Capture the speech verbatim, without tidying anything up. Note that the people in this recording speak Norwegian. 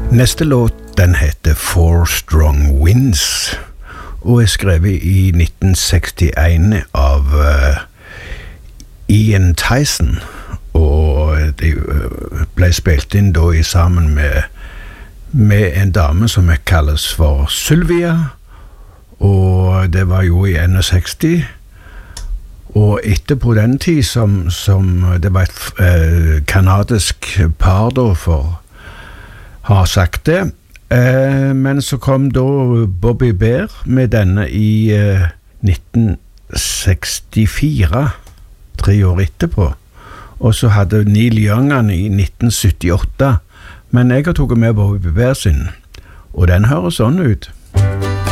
Neste låt, den heter Four Strong Winds, og er skrevet i nitten sekstien av uh, Ian Tyson, og det ble spilt inn da i sammen med, med en dame som kalles for Sylvia, og det var jo i seksten, og etterpå den tid som, som det var et uh, kanadisk par da for har sagt det, eh, men så kom da Bobby Bear med denne i eh, nitten sekstifire, tre år etterpå, og så hadde Neil Young han i nitten syttiåtte, men jeg har tatt med Bobby Bear sin, og den hører sånn ut.